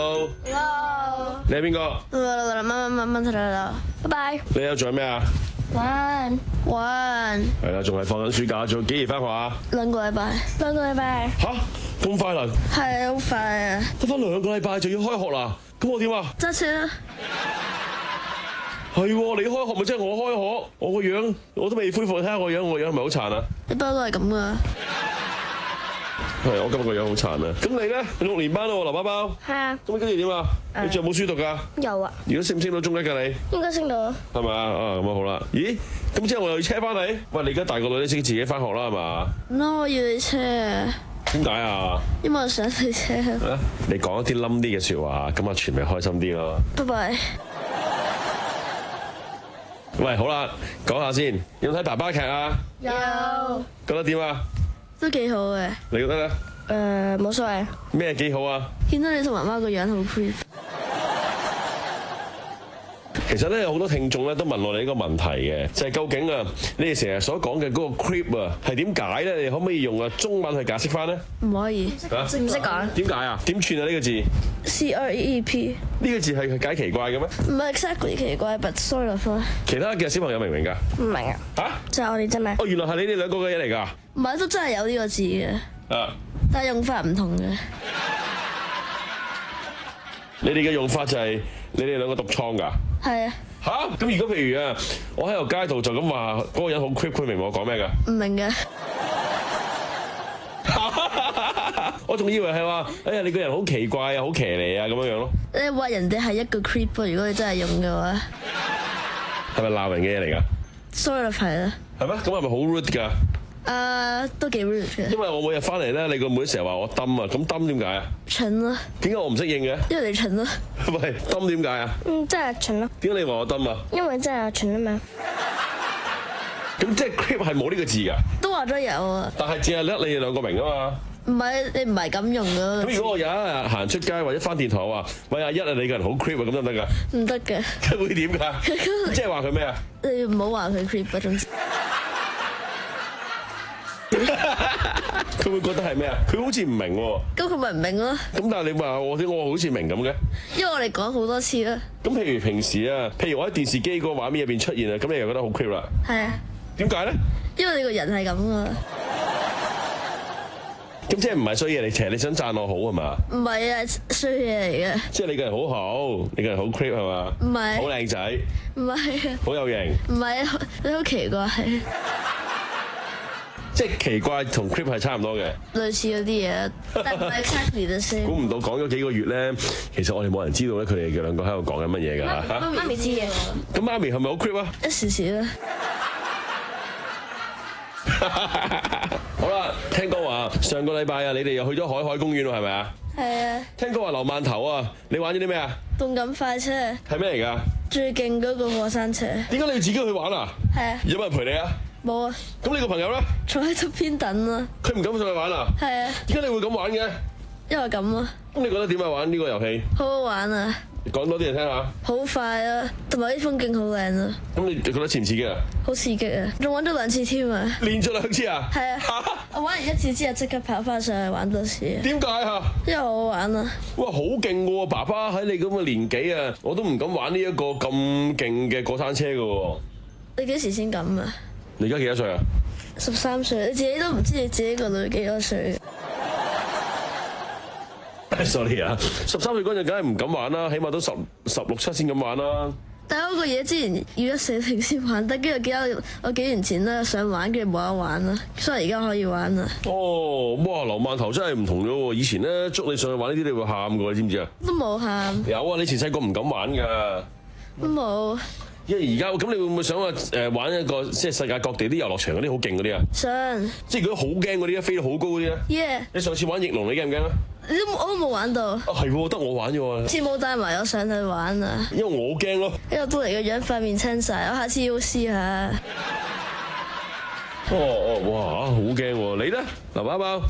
Hello， 你係邊個？ 拜拜。 你有做緊咩啊？ 玩。 係啦，仲係放緊暑假，仲幾時翻學啊？ 兩個禮拜。 吓，咁快啦？ 係好快啊！ 得翻2個禮拜就要開學啦，咁我點啊？ 揸車啦。 係喎，你開學咪即係我開學，我個樣我都未恢復，你睇下我樣，我樣係咪好殘啊？ 你不嬲都係咁噶。 係，我今日個樣好殘啊！咁你咧？你6年班咯，劉包包。 係啊。 咁跟住點啊？你仲有冇書讀㗎？ 有啊。 如果升唔升到中一㗎你？ 應該升到。 係咪啊？啊咁啊好啦。咦？咁之後我又要車翻你？喂，你而家大個女，你識自己翻學啦係嘛 ？No，我要你車啊。 點解啊？ 因為我想你車。 你講一啲冧啲嘅説話，咁阿全咪開心啲咯。 拜拜。 喂，好啦，講下先，有冇睇爸爸劇啊？ 有。 覺得點啊？ 都幾好嘅。 你覺得咧？ 冇所謂。 咩幾好啊？ 見到你同媽媽個樣好 creep。 其實咧有好多聽眾咧都問我哋呢個問題嘅，就係究竟啊，你哋成日所講嘅嗰個 creep 啊係點解咧？你哋可唔可以用中文去解釋翻咧？ 唔可以。 嚇？ 唔識講。 點解啊？點串啊呢個字 ？CREEP。 呢個字係解奇怪嘅咩？ 唔係 exactly 奇怪，but sort of。 其他嘅小朋友明唔明㗎？ 唔明啊。 嚇？ 就係我哋啫咩？ 哦，原來係你哋兩個嘅嘢嚟㗎。 唔係，都真係有呢個字嘅。 啊！ 但係用法唔同嘅。 你哋嘅用法就係你哋兩個獨創㗎。 係啊。 吓？咁如果譬如啊，我喺條街度就咁話嗰個人好 creep，佢明我講咩㗎？ 唔明嘅。 我仲以為係話，哎呀你個人好奇怪啊，好騎呢啊咁樣樣咯。 你話人哋係一個 creep，如果你真係用嘅話， 係咪鬧人嘅嘢嚟㗎 ？sort of 係啦。 係咩？咁係咪好 rude 㗎？ 都幾 rude 嘅。 因為我每日翻嚟咧，你個妹成日話我冧啊，咁冧點解啊？ 蠢咯。 點解我唔識應嘅？ 因為你蠢咯。 喂，冧點解啊？ 真係蠢咯。 點解你話我冧啊？ 因為真係蠢啊嘛。 咁即係 creep 係冇呢個字㗎？ 都話咗有啊。 但係淨係得你哋兩個明啊嘛。 唔係，你唔係咁用㗎。 咁如果我有一日行出街或者翻電台話，喂阿一啊，你個人好 creep 啊，咁得唔得㗎？ 唔得嘅。 佢會點㗎？即係話佢咩啊？ 你唔好話佢 creep 啊，總之。 佢會覺得係咩啊？佢好似唔明喎。 咁佢咪唔明咯？ 咁但係你話我好似明咁嘅。 因為我哋講好多次啦。 咁譬如平時啊，譬如我喺電視機個畫面入邊出現啊，咁你又覺得好 creep 啦？ 係啊。 點解咧？因為你個人係咁啊。 咁即係唔係衰嘢嚟？其實你想讚我好係嘛？ 唔係啊，衰嘢嚟嘅。 即係你個人好好，你個人好 creep 係嘛？ 唔係。 好靚仔。 唔係啊。 好有型。 唔係，你好奇怪。 即係奇怪同 creep 係差唔多嘅。 類似嗰啲嘢，但唔係 exactly the same。 估唔到講咗幾個月咧，其實我哋冇人知道咧，佢哋兩個喺度講緊乜嘢㗎嚇？ 媽咪知嘅。 咁媽咪係咪好 creep 啊？ 一時時啦。 好啦，聽講話上個禮拜啊，你哋又去咗海公園喎，係咪啊？ 係啊。聽講話流饅頭啊，你玩咗啲咩啊？ 動感快車。係咩嚟㗎？ 最勁嗰個過山車。 點解你要自己去玩啊？ 係啊。 有冇人陪你啊？ 冇啊。 咁你個朋友咧？ 坐喺側邊等啊。佢唔敢上去玩啊？ 係啊。 點解你會咁玩嘅？ 因為咁啊。 咁你覺得點啊？玩呢個遊戲？ 好好玩啊！ 講多啲嚟聽下。好快啊，同埋啲風景好靚啊。 咁你覺得刺唔刺激啊？ 好刺激啊！仲玩咗2次添啊！ 連續2次啊？ 係啊。我玩完1次之後即刻跑翻上去玩多次。 點解啊？ 因為好好玩啊！ 哇，好勁喎！爸爸喺你咁嘅年紀啊，我都唔敢玩呢一個咁勁嘅過山車㗎喎。 你幾時先敢啊？ 你而家幾多歲啊 ？13歲，你自己都唔知你自己個女幾多歲。 sorry 啊，13歲嗰陣梗係唔敢玩啦，起碼都16、17先敢玩啦。 但係嗰個嘢之前要140先玩得，跟住我幾年前咧想玩，跟住冇得玩啦，所以而家可以玩啦。 哦，哇！流饅頭真係唔同咗喎，以前咧捉你上去玩呢啲，你會喊㗎，你知唔知啊？ 都冇喊。 有啊，你以前細個唔敢玩㗎。 都冇。 因為而家咁，你會唔會想話玩一個即係世界各地啲遊樂場嗰啲好勁嗰啲啊？ 想。即係如果好驚嗰啲飛到好高嗰啲咧？Yeah。你上次玩翼龍，你驚唔驚啊？ 我都冇玩到。啊係喎，得我玩啫喎。次冇帶埋我上去玩啊。 因為我好驚咯。 因為都嚟個樣塊面青晒，我下次要試下。 哇！好驚喎！你咧，劉包包？